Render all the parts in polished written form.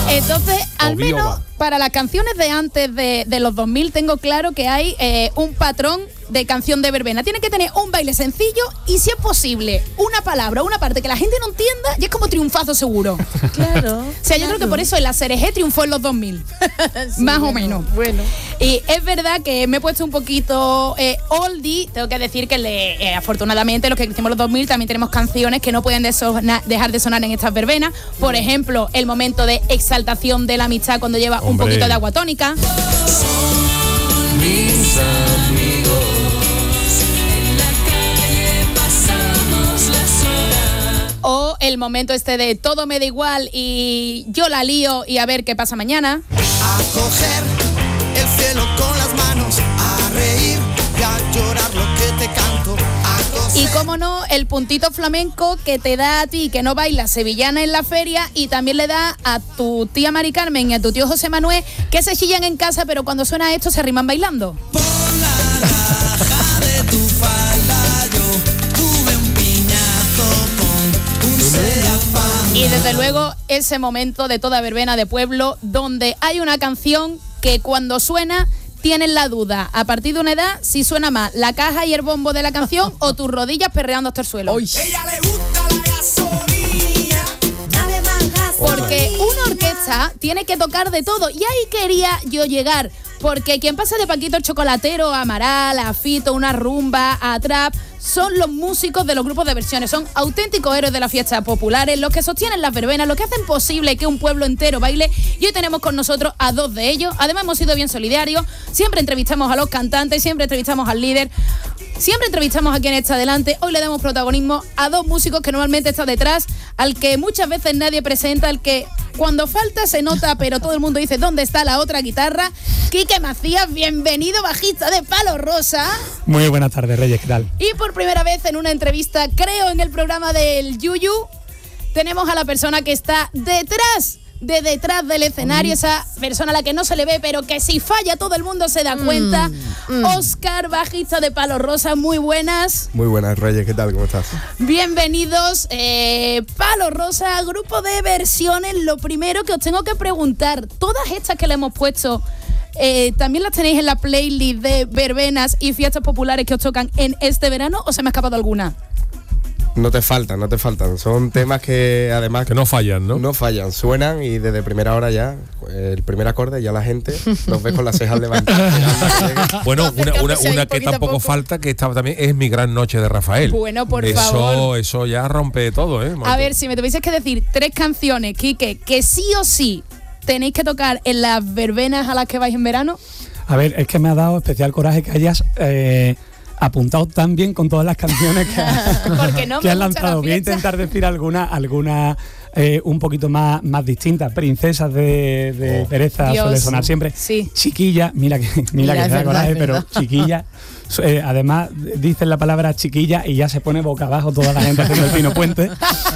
Entonces, al menos para las canciones de antes de los 2000 tengo claro que hay un patrón de canción de verbena. Tiene que tener un baile sencillo y, si es posible, una palabra, una parte que la gente no entienda, y es como triunfazo seguro. Claro. O sea, yo creo que por eso el ASRG triunfó en los 2000. Sí, más o menos. Bueno. Y es verdad que me he puesto un poquito oldie. Tengo que decir que afortunadamente los que crecimos en los 2000 también tenemos canciones que no pueden dejar de sonar en estas verbenas. Por ejemplo, el momento de exaltación de la amistad cuando lleva un poquito de agua tónica. Son mis amigos. O el momento este de todo me da igual y yo la lío y a ver qué pasa mañana. A coger el cielo con las manos, a reír y a llorar lo que te canto. Y cómo no, el puntito flamenco que te da a ti que no bailas sevillana en la feria, y también le da a tu tía Mari Carmen y a tu tío José Manuel, que se chillan en casa, pero cuando suena esto se arriman bailando. Por la raja de tu falda yo tuve un piñazo con un serafán. Y desde luego ese momento de toda verbena de pueblo donde hay una canción que cuando suena tienes la duda, a partir de una edad, si suena más la caja y el bombo de la canción o tus rodillas perreando hasta el suelo. Ella le gusta la gasolina, dale más gasolina. Porque una orquesta tiene que tocar de todo, y ahí quería yo llegar. Porque quien pasa de Paquito el Chocolatero a Amaral, a Fito, una rumba, a trap, son los músicos de los grupos de versiones. Son auténticos héroes de las fiestas populares, los que sostienen las verbenas, los que hacen posible que un pueblo entero baile. Y hoy tenemos con nosotros a dos de ellos. Además, hemos sido bien solidarios. Siempre entrevistamos a los cantantes, siempre entrevistamos al líder, siempre entrevistamos a quien está delante. Hoy le damos protagonismo a dos músicos que normalmente están detrás, al que muchas veces nadie presenta, al que cuando falta se nota, pero todo el mundo dice ¿dónde está la otra guitarra? Quique Macías, bienvenido, bajista de Palo Rosa. Muy buenas tardes, Reyes, ¿qué tal? Y por primera vez en una entrevista, creo, en el programa del Yuyu, tenemos a la persona que está detrás del escenario, esa persona a la que no se le ve, pero que si falla todo el mundo se da cuenta. Óscar, bajista de Palo Rosa, muy buenas. Muy buenas, Reyes, ¿qué tal? ¿Cómo estás? Bienvenidos. Palo Rosa, grupo de versiones. Lo primero que os tengo que preguntar, todas estas que le hemos puesto, ¿también las tenéis en la playlist de verbenas y fiestas populares que os tocan en este verano, o se me ha escapado alguna? No te faltan. Son temas que además... Que no fallan, ¿no? No fallan, suenan y desde primera hora ya, el primer acorde, ya la gente los ve con las cejas levantadas. Bueno, una que tampoco falta, que esta también es Mi Gran Noche de Rafael. Bueno, por favor. Eso ya rompe todo, ¿eh? A ver, si me tuvieses que decir 3 canciones, Quique, que sí o sí tenéis que tocar en las verbenas a las que vais en verano. A ver, es que me ha dado especial coraje que hayas apuntado tan bien con todas las canciones que has lanzado. Voy a intentar decir alguna un poquito más distintas. Princesas de Pereza, Dios, suele sonar siempre. Sí. Chiquilla, mira que da coraje, pero chiquilla. Además, dicen la palabra chiquilla y ya se pone boca abajo toda la gente haciendo el Pino Puente.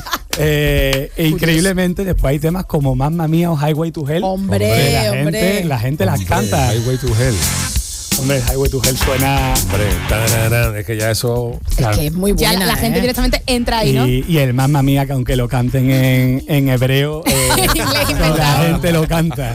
Increíblemente, después hay temas como Mamma Mía o Highway to Hell. La gente las canta. Highway to Hell. Hombre, Highway to Hell suena... Hombre, tararán, es que ya eso... Claro. Es que es muy buena, ya la gente directamente entra ahí, ¿no? Y el Mamma Mía, que aunque lo canten en hebreo, la gente lo canta.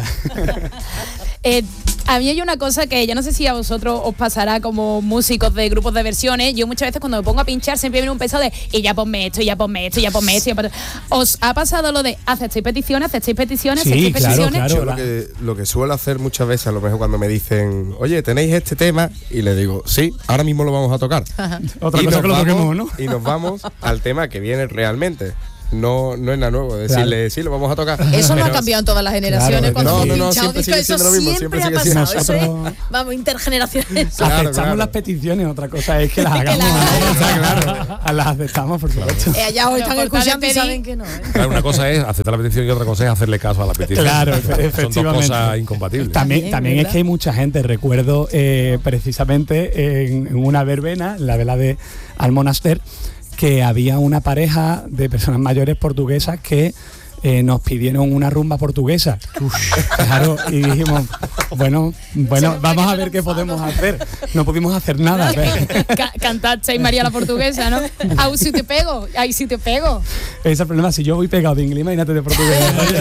A mí hay una cosa que yo no sé si a vosotros os pasará como músicos de grupos de versiones. Yo muchas veces cuando me pongo a pinchar siempre viene un peso de y ya ponme esto, y ya ponme esto, y ya ponme esto, y ya ponme esto. ¿Os ha pasado lo de aceptéis peticiones? Sí, peticiones? Yo lo que suelo hacer muchas veces, a lo mejor cuando me dicen, oye, ¿tenéis este tema? Y le digo, sí, ahora mismo lo vamos a tocar. Otra cosa que lo toquemos, ¿no? Y nos vamos al tema que viene realmente. No es nada nuevo, decirle, sí, lo vamos a tocar. Eso no ha cambiado en todas las generaciones. Claro, cuando siempre sigue siendo lo mismo. Siempre ha sigue pasado. siendo. Eso es, vamos, intergeneraciones. Aceptamos las peticiones, otra cosa es que las hagamos. Las aceptamos, por supuesto. Ya hoy están escuchando y saben que no. Claro, una cosa es aceptar la petición y otra cosa es hacerle caso a la petición. Claro, efectivamente. Son dos cosas incompatibles. También es que hay mucha gente, recuerdo precisamente en una verbena, la vela de Almonaster, que había una pareja de personas mayores portuguesas que nos pidieron una rumba portuguesa. Claro, y dijimos, bueno, vamos a ver qué podemos hacer. No pudimos hacer nada. Cantaste María la portuguesa, ¿no? Ahí sí te pego. Ese es el problema, si yo voy pegado de inglés, imagínate de portugués.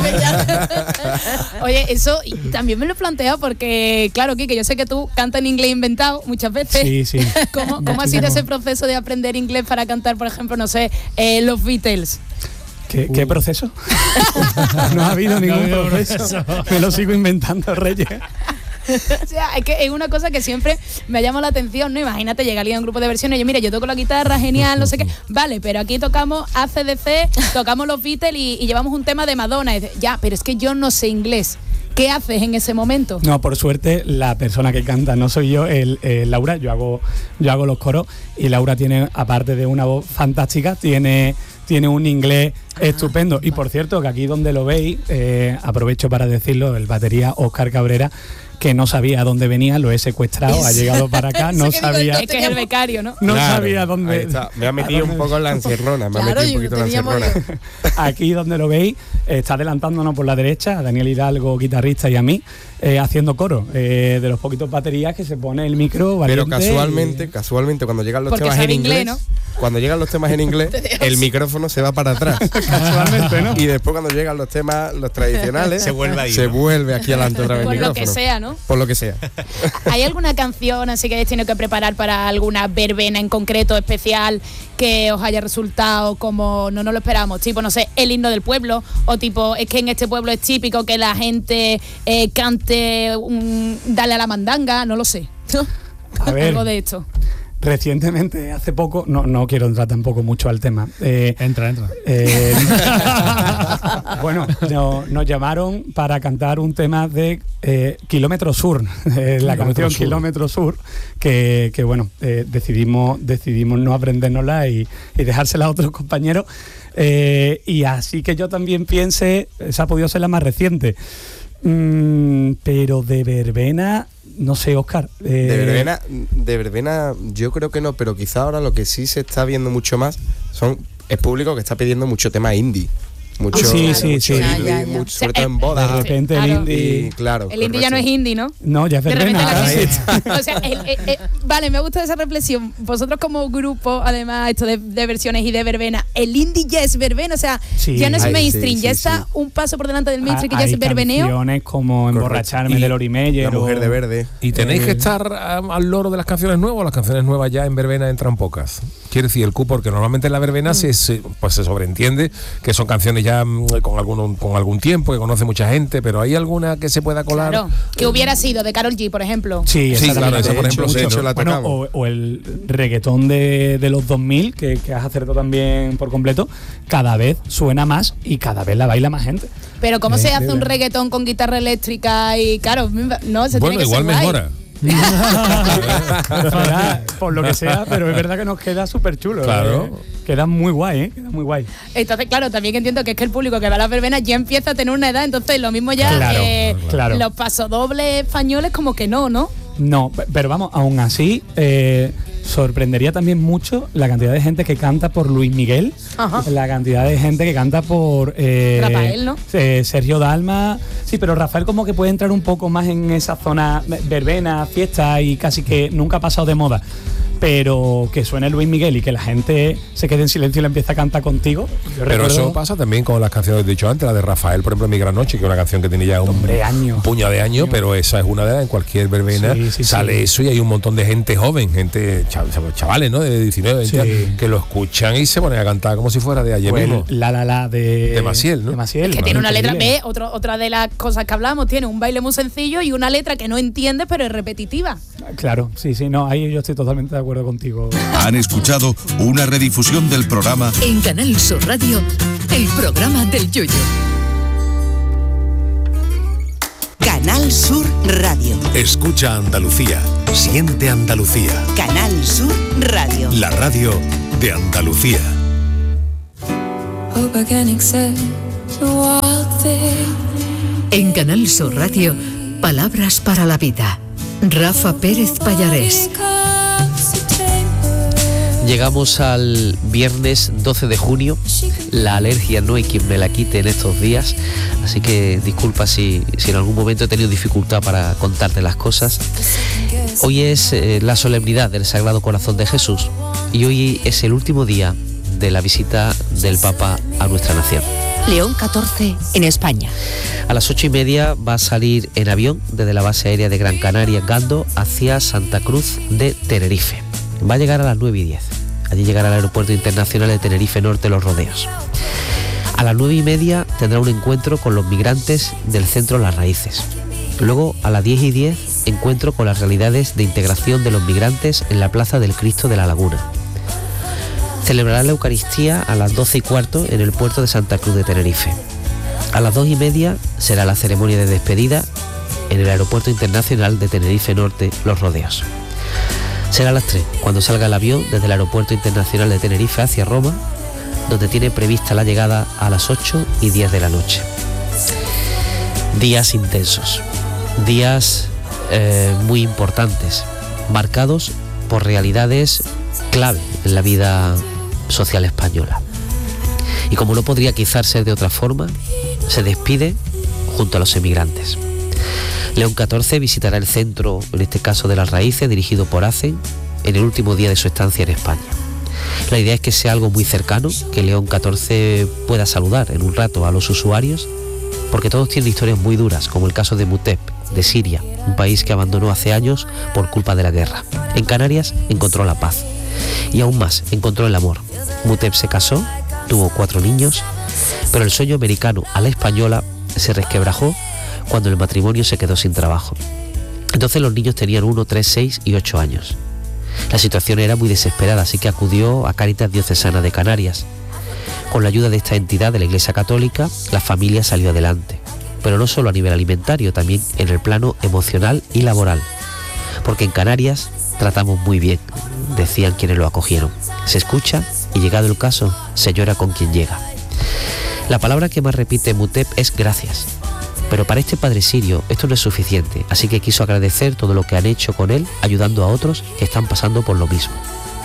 Oye, eso también me lo he planteado porque, claro, Quique, yo sé que tú cantas en inglés inventado muchas veces. Sí. ¿Cómo ha sido ese proceso de aprender inglés para cantar, por ejemplo, no sé, los Beatles? ¿Qué proceso? No ha habido ningún proceso. Me lo sigo inventando, Reyes. O sea, es que es una cosa que siempre me ha llamado la atención, ¿no? Imagínate, llegaría a un grupo de versiones, yo toco la guitarra, genial, no sé qué. Vale, pero aquí tocamos AC/DC, tocamos los Beatles y llevamos un tema de Madonna. Y dices, ya, pero es que yo no sé inglés. ¿Qué haces en ese momento? No, por suerte la persona que canta no soy yo, Laura. Yo hago los coros y Laura tiene, aparte de una voz fantástica, tiene un inglés estupendo. Y por cierto, que aquí donde lo veis, aprovecho para decirlo, el batería Óscar Cabrera, que no sabía a dónde venía, lo he secuestrado, ha llegado para acá, no sabía. Es que es el becario, ¿no? No sabía dónde. Ahí está. Me ha metido un poco en la encierrona, Aquí donde lo veis, está adelantándonos por la derecha, a Daniel Hidalgo, guitarrista, y a mí, haciendo coro, de los poquitos baterías que se pone el micro. Pero casualmente, cuando llegan los temas en inglés, ¿no? Cuando llegan los temas en inglés, el micrófono se va para atrás. Casualmente, ¿no? Y después cuando llegan los temas, los tradicionales, se vuelve aquí adelante otra vez el micrófono. Por lo que sea, ¿no? Por lo que sea. ¿Hay alguna canción así que hayáis tenido que preparar para alguna verbena en concreto, especial, que os haya resultado como no nos lo esperábamos? Tipo, no sé, el himno del pueblo, o tipo, es que en este pueblo es típico que la gente cante Dale a la mandanga, no lo sé. A ver. Algo de esto. Recientemente, hace poco, no quiero entrar tampoco mucho al tema. Entra. Bueno, nos llamaron para cantar un tema de Kilómetro Sur, la canción Kilómetro Sur, que bueno, decidimos no aprendérnosla y dejársela a otros compañeros. Y así que yo también piense, esa ha podido ser la más reciente. Pero de verbena, no sé, Óscar. De verbena yo creo que no, pero quizá ahora lo que sí se está viendo mucho más es público que está pidiendo mucho tema indie. Mucho, sí. Indie, mucho, sobre todo en bodas. De repente claro. el indie. Claro. El indie ya no es indie, ¿no? No, ya es verbena. O sea, vale, me gusta esa reflexión. Vosotros como grupo, además, esto de versiones y de verbena, el indie ya es verbena, o sea, ya no es mainstream, ya está un paso por delante del mainstream, que ya es verbeneo. Hay canciones como Emborracharme de Lori Meyer, La Mujer de Verde. Y tenéis que estar al loro de las canciones nuevas, las canciones nuevas ya en verbena entran pocas. Quiere decir, el cupo, porque normalmente en la verbena se sobreentiende que son canciones ya con algún tiempo, que conoce mucha gente, pero ¿hay alguna que se pueda colar? Claro, que hubiera sido de Karol G, por ejemplo. Sí, claro, esa por ejemplo. De hecho, la tocamos. O el reggaetón de los 2000, que has acertado también por completo, cada vez suena más y cada vez la baila más gente. Pero ¿cómo se hace un reggaetón con guitarra eléctrica? Y claro, no, se tiene que igual ser guay. mejora. Por lo que sea, pero es verdad que nos queda súper chulo. Claro. Queda muy guay, queda muy guay. Entonces, claro, también entiendo que es que el público que va a las verbenas ya empieza a tener una edad, entonces lo mismo ya claro. Los pasodobles españoles como que no. No, pero vamos, aún así sorprendería también mucho la cantidad de gente que canta por Luis Miguel. Ajá. La cantidad de gente que canta por Rafael, ¿no? Sergio Dalma. Sí, pero Rafael como que puede entrar un poco más en esa zona verbena, fiesta, y casi que nunca ha pasado de moda. Pero que suene Luis Miguel y que la gente se quede en silencio y le empiece a cantar contigo. Pero eso pasa también con las canciones que he dicho antes, la de Rafael, por ejemplo, Mi Gran Noche, que es una canción que tiene ya un puñado de años, pero esa es una de las, en cualquier verbena sale eso, y hay un montón de gente joven, chavales, ¿no? De 19, 20, que lo escuchan y se ponen a cantar como si fuera de ayer mismo. La de Maciel, ¿no? De Maciel, que tiene una letra, otra de las cosas que hablamos, tiene un baile muy sencillo y una letra que no entiendes, pero es repetitiva. Claro, sí, no, ahí yo estoy totalmente de acuerdo contigo. Han escuchado una redifusión del programa en Canal Sur Radio, el programa del Yoyo. Canal Sur Radio. Escucha Andalucía, siente Andalucía. Canal Sur Radio. La radio de Andalucía. En Canal Sur Radio, palabras para la vida. Rafa Pérez Pallarés. Llegamos al viernes 12 de junio. La alergia no hay quien me la quite en estos días, así que disculpa si en algún momento he tenido dificultad para contarte las cosas. Hoy es la solemnidad del Sagrado Corazón de Jesús y hoy es el último día de la visita del Papa a nuestra nación. León XIV en España. A las 8:30 va a salir en avión desde la base aérea de Gran Canaria, Gando, hacia Santa Cruz de Tenerife. Va a llegar a las 9:10. Allí llegará al Aeropuerto Internacional de Tenerife Norte Los Rodeos. A las 9:30 tendrá un encuentro con los migrantes del centro Las Raíces. Luego, a las 10:10, encuentro con las realidades de integración de los migrantes en la Plaza del Cristo de la Laguna. Celebrará la Eucaristía a las 12:15 en el puerto de Santa Cruz de Tenerife. A las 2:30 será la ceremonia de despedida en el Aeropuerto Internacional de Tenerife Norte Los Rodeos. Será a las 3 cuando salga el avión desde el Aeropuerto Internacional de Tenerife hacia Roma, donde tiene prevista la llegada a las 8:10 de la noche. Días intensos, días muy importantes, marcados por realidades clave en la vida social española. Y como no podría quizás ser de otra forma, se despide junto a los emigrantes. León XIV visitará el centro, en este caso de Las Raíces, dirigido por ACEN, en el último día de su estancia en España. La idea es que sea algo muy cercano, que León XIV pueda saludar en un rato a los usuarios, porque todos tienen historias muy duras, como el caso de Mutep, de Siria, un país que abandonó hace años por culpa de la guerra. En Canarias encontró la paz, y aún más, encontró el amor. Mutep se casó, tuvo 4 niños, pero el sueño americano a la española se resquebrajó cuando el matrimonio se quedó sin trabajo. Entonces los niños tenían 1, 3, 6 y 8 años. La situación era muy desesperada, así que acudió a Cáritas Diocesana de Canarias. Con la ayuda de esta entidad de la Iglesia Católica, la familia salió adelante, pero no solo a nivel alimentario, también en el plano emocional y laboral, porque en Canarias tratamos muy bien, decían quienes lo acogieron. Se escucha y, llegado el caso, se llora con quien llega. La palabra que más repite Mutep es gracias. Pero para este padre sirio esto no es suficiente, así que quiso agradecer todo lo que han hecho con él, ayudando a otros que están pasando por lo mismo.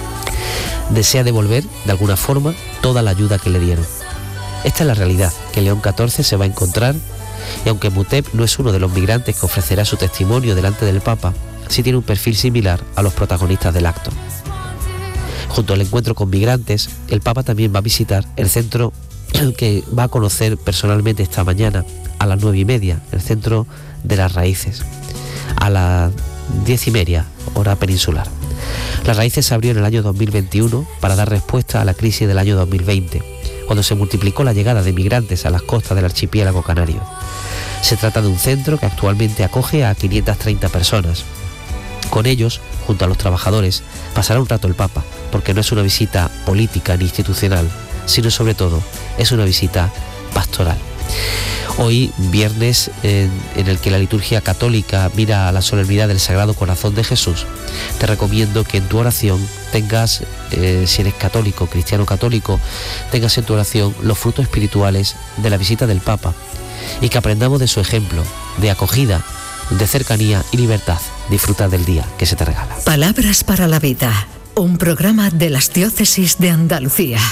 Desea devolver, de alguna forma, toda la ayuda que le dieron. Esta es la realidad que León XIV se va a encontrar, y aunque Mutep no es uno de los migrantes que ofrecerá su testimonio delante del Papa, sí tiene un perfil similar a los protagonistas del acto. Junto al encuentro con migrantes, el Papa también va a visitar el centro que va a conocer personalmente esta mañana, a las 9:30, el centro de Las Raíces, a las 10:30, hora peninsular. Las Raíces se abrió en el año 2021 para dar respuesta a la crisis del año 2020, cuando se multiplicó la llegada de migrantes a las costas del archipiélago canario. Se trata de un centro que actualmente acoge a 530 personas. Con ellos, junto a los trabajadores, pasará un rato el Papa, porque no es una visita política ni institucional, sino sobre todo es una visita pastoral. Hoy, viernes, en el que la liturgia católica mira a la solemnidad del Sagrado Corazón de Jesús, te recomiendo que en tu oración tengas, si eres católico, cristiano católico, tengas en tu oración los frutos espirituales de la visita del Papa y que aprendamos de su ejemplo, de acogida, de cercanía y libertad. Disfruta del día que se te regala. Palabras para la vida, un programa de las diócesis de Andalucía.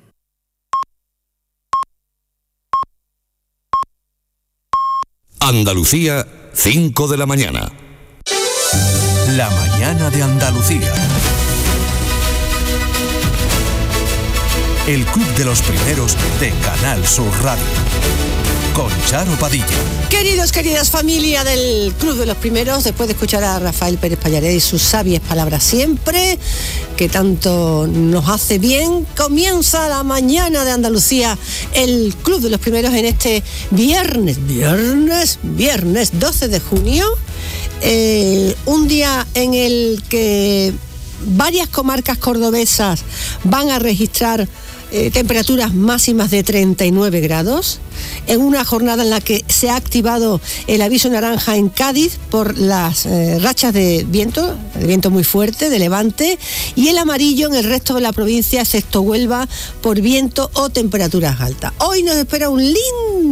Andalucía, 5 de la mañana. La mañana de Andalucía. El Club de los Primeros de Canal Sur Radio. Con Charo Padilla. Queridos, queridas familia del Club de los Primeros, después de escuchar a Rafael Pérez Pallaret y sus sabias palabras siempre, que tanto nos hace bien, comienza la mañana de Andalucía, el Club de los Primeros en este viernes 12 de junio, un día en el que varias comarcas cordobesas van a registrar temperaturas máximas de 39 grados, en una jornada en la que se ha activado el aviso naranja en Cádiz por las rachas de viento muy fuerte, de levante, y el amarillo en el resto de la provincia, excepto Huelva, por viento o temperaturas altas. Hoy nos espera un lindo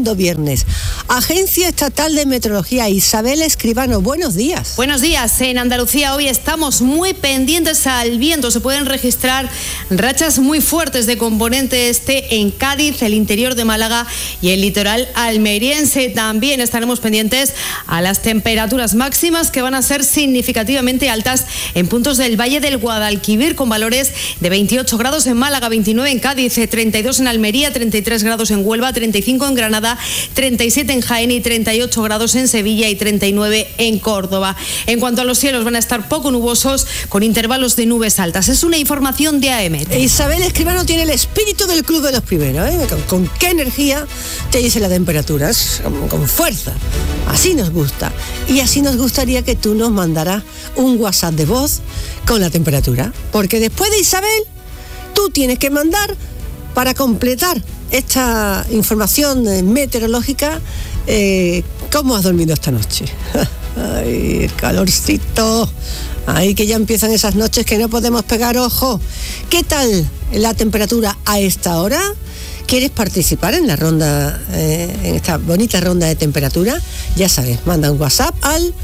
segundo viernes. Agencia Estatal de Meteorología, Isabel Escribano, buenos días. Buenos días. En Andalucía hoy estamos muy pendientes al viento. Se pueden registrar rachas muy fuertes de componente este en Cádiz, el interior de Málaga y el litoral almeriense. También estaremos pendientes a las temperaturas máximas que van a ser significativamente altas en puntos del Valle del Guadalquivir, con valores de 28 grados en Málaga, 29 en Cádiz, 32 en Almería, 33 grados en Huelva, 35 en Granada, 37 en Jaén y 38 grados en Sevilla y 39 en Córdoba. En cuanto a los cielos, van a estar poco nubosos con intervalos de nubes altas. Es una información de AEMET. Isabel Escribano tiene el espíritu del club de los primeros, ¿eh? Con qué energía te dice la temperatura, con fuerza. Así nos gusta. Y así nos gustaría que tú nos mandaras un WhatsApp de voz con la temperatura. Porque después de Isabel, tú tienes que mandar, para completar esta información meteorológica, ¿cómo has dormido esta noche? Ay, el calorcito. Ay, que ya empiezan esas noches que no podemos pegar ojo. ¿Qué tal la temperatura a esta hora? ¿Quieres participar en la ronda, en esta bonita ronda de temperatura? Ya sabes, manda un WhatsApp al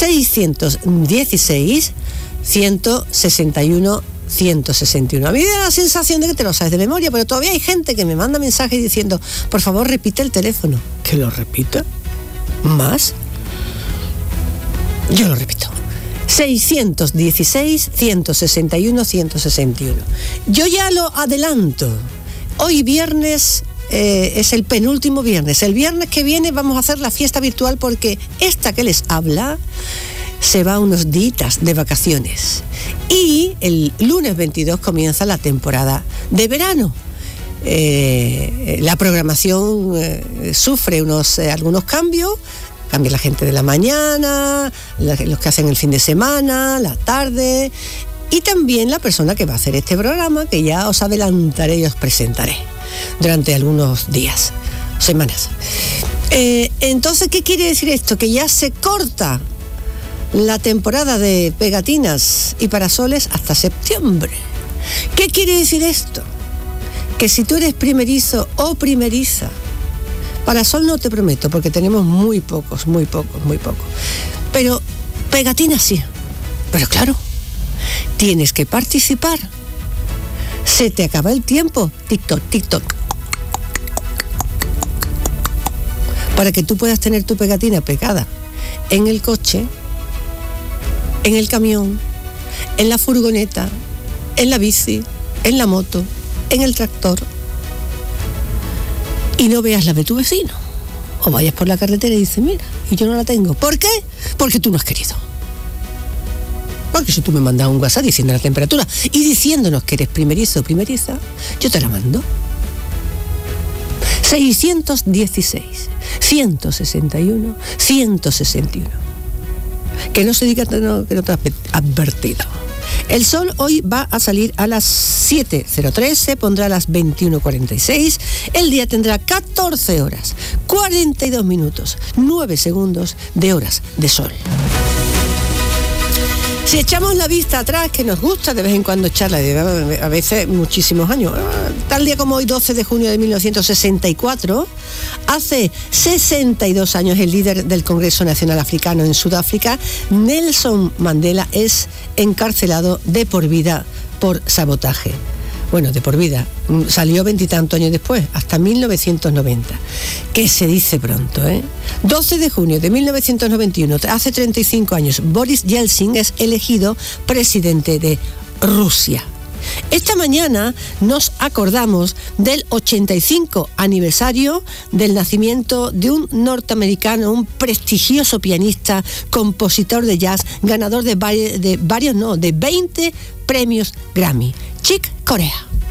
616 161 161. A mí me da la sensación de que te lo sabes de memoria, pero todavía hay gente que me manda mensajes diciendo, por favor, repite el teléfono. ¿Que lo repita? ¿Más? Yo lo repito. 616 161 161. Yo ya lo adelanto. Hoy viernes es el penúltimo viernes. El viernes que viene vamos a hacer la fiesta virtual porque esta que les habla se va unos días de vacaciones. Y el lunes 22 comienza la temporada de verano. La programación sufre algunos cambios. Cambia la gente de la mañana, los que hacen el fin de semana, la tarde, y también la persona que va a hacer este programa, que ya os adelantaré y os presentaré durante algunos días, semanas. Entonces, ¿qué quiere decir esto? Que ya se corta la temporada de pegatinas y parasoles hasta septiembre. ¿Qué quiere decir esto? Que si tú eres primerizo o primeriza, parasol no te prometo, porque tenemos muy pocos. Pero pegatinas sí. Pero claro, tienes que participar. Se te acaba el tiempo. TikTok, TikTok. Para que tú puedas tener tu pegatina pegada en el coche, en el camión, en la furgoneta, en la bici, en la moto, en el tractor. Y no veas la de tu vecino. O vayas por la carretera y dices, mira, y yo no la tengo. ¿Por qué? Porque tú no has querido. Porque si tú me mandas un WhatsApp diciendo la temperatura y diciéndonos que eres primerizo o primeriza, yo te la mando. 616 161 161. Que no se diga que no te has advertido. El sol hoy va a salir a las 7:03, se pondrá a las 21:46. El día tendrá 14 horas, 42 minutos, 9 segundos de horas de sol. Si echamos la vista atrás, que nos gusta de vez en cuando echarla, a veces muchísimos años, tal día como hoy, 12 de junio de 1964, hace 62 años el líder del Congreso Nacional Africano en Sudáfrica, Nelson Mandela, es encarcelado de por vida por sabotaje. Bueno, de por vida, salió 20 y tantos años después, hasta 1990, que se dice pronto, ¿eh? 12 de junio de 1991, hace 35 años, Boris Yeltsin es elegido presidente de Rusia. Esta mañana nos acordamos del 85 aniversario del nacimiento de un norteamericano, un prestigioso pianista, compositor de jazz, ganador de 20 premios Grammy, Chick Corea.